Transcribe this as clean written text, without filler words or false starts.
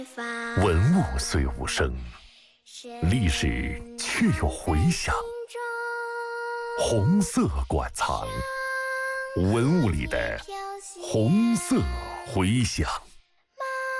文物虽无声，历史却有回响。红色馆藏，文物里的红色回响。